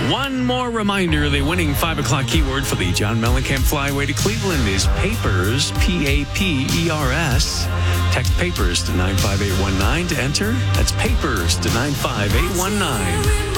One more reminder, the winning 5 o'clock keyword for the John Mellencamp Flyaway to Cleveland is papers, P-A-P-E-R-S. Text papers to 95819 to enter. That's papers to 95819.